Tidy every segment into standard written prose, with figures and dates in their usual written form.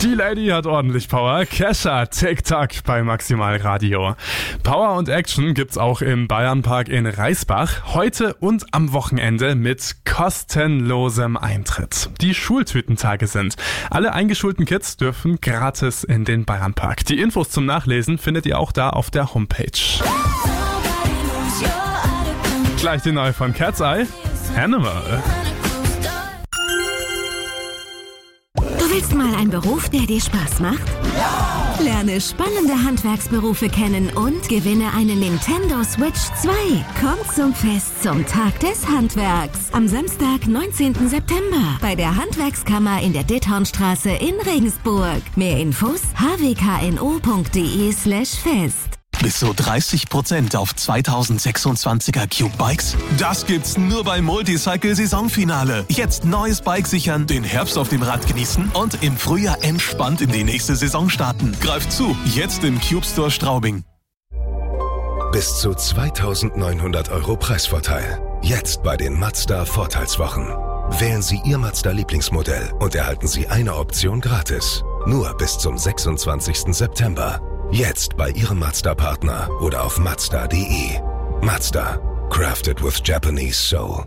Die Lady hat ordentlich Power. Kesha, TikTok bei Maximal Radio. Power und Action gibt's auch im Bayernpark in Reisbach. Heute und am Wochenende mit kostenlosem Eintritt. Die Schultütentage sind. Alle eingeschulten Kids dürfen gratis in den Bayernpark. Die Infos zum Nachlesen findet ihr auch da auf der Homepage. Gleich die neue von Cat's Eye, Animal. Du willst mal einen Beruf, der dir Spaß macht? Ja! Lerne spannende Handwerksberufe kennen und gewinne eine Nintendo Switch 2. Komm zum Fest zum Tag des Handwerks. Am Samstag, 19. September bei der Handwerkskammer in der Dithornstraße in Regensburg. Mehr Infos hwkno.de/fest. Bis zu 30% auf 2026er Cube Bikes? Das gibt's nur beim Multicycle-Saisonfinale. Jetzt neues Bike sichern, den Herbst auf dem Rad genießen und im Frühjahr entspannt in die nächste Saison starten. Greift zu, jetzt im Cube Store Straubing. Bis zu 2.900 € Preisvorteil. Jetzt bei den Mazda Vorteilswochen. Wählen Sie Ihr Mazda-Lieblingsmodell und erhalten Sie eine Option gratis. Nur bis zum 26. September. Jetzt bei Ihrem Mazda-Partner oder auf Mazda.de. Mazda. Crafted with Japanese Soul.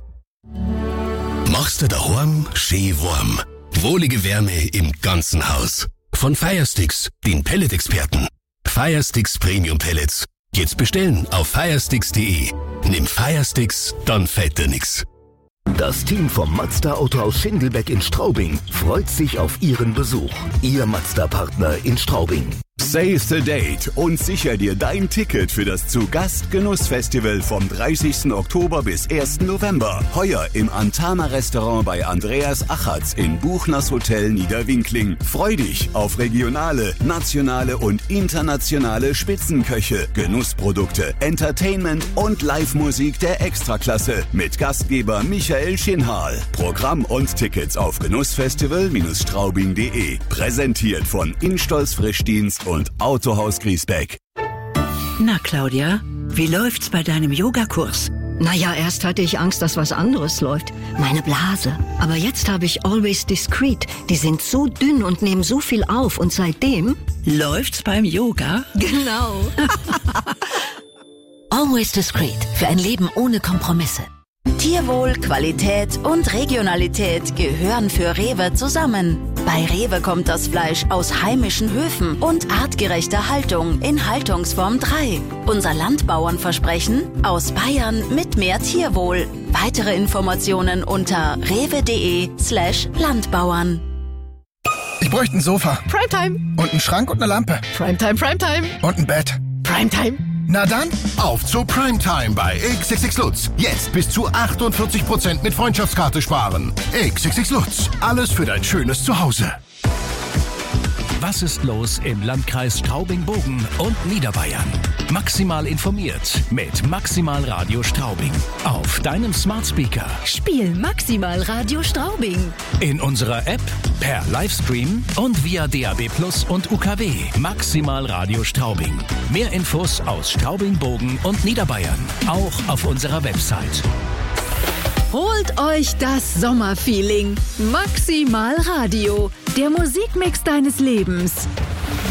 Machst du daheim schön warm. Wohlige Wärme im ganzen Haus. Von Firesticks, den Pellet-Experten. Firesticks Premium Pellets. Jetzt bestellen auf firesticks.de. Nimm Firesticks, dann fällt dir nix. Das Team vom Mazda Autohaus Schindelbeck in Straubing freut sich auf Ihren Besuch. Ihr Mazda-Partner in Straubing. Save the date und sicher dir dein Ticket für das Zu-Gast-Genuss-Festival vom 30. Oktober bis 1. November. Heuer im Antana-Restaurant bei Andreas Achatz in Buchners Hotel Niederwinkling. Freu dich auf regionale, nationale und internationale Spitzenköche, Genussprodukte, Entertainment und Live-Musik der Extraklasse mit Gastgeber Michael Schinhal. Programm und Tickets auf genussfestival-straubing.de. Präsentiert von Instolz Frischdienst und Autohaus Griesbeck. Na Claudia, wie läuft's bei deinem Yogakurs? Naja, erst hatte ich Angst, dass was anderes läuft. Meine Blase. Aber jetzt habe ich Always Discreet. Die sind so dünn und nehmen so viel auf. Und seitdem... Läuft's beim Yoga? Genau. Always Discreet. Für ein Leben ohne Kompromisse. Tierwohl, Qualität und Regionalität gehören für Rewe zusammen. Bei Rewe kommt das Fleisch aus heimischen Höfen und artgerechter Haltung in Haltungsform 3. Unser Landbauernversprechen: aus Bayern mit mehr Tierwohl. Weitere Informationen unter rewe.de/Landbauern. Ich bräuchte ein Sofa. Primetime. Und einen Schrank und eine Lampe. Primetime, Primetime. Und ein Bett. Primetime. Na dann, auf zu Primetime bei XXX Lutz. Jetzt bis zu 48% mit Freundschaftskarte sparen. XXX Lutz. Alles für dein schönes Zuhause. Was ist los im Landkreis Straubing-Bogen und Niederbayern? Maximal informiert mit Maximal Radio Straubing. Auf deinem Smart Speaker. Spiel Maximal Radio Straubing. In unserer App, per Livestream und via DAB+ und UKW. Maximal Radio Straubing. Mehr Infos aus Straubing-Bogen und Niederbayern. Auch auf unserer Website. Holt euch das Sommerfeeling. Maximal Radio. Der Musikmix deines Lebens.